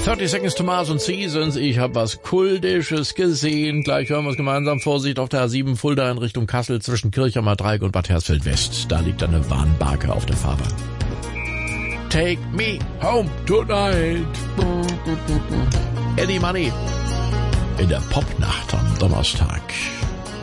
30 Seconds to Mars und Seasons. Ich habe was Kultisches gesehen. Gleich hören wir es gemeinsam. Vorsicht auf der A7 Fulda in Richtung Kassel zwischen Kirchhammer Dreieck und Bad Hersfeld West. Da liegt eine Warnbarke auf der Fahrbahn. Take me home tonight. Eddie Money in der Popnacht am Donnerstag.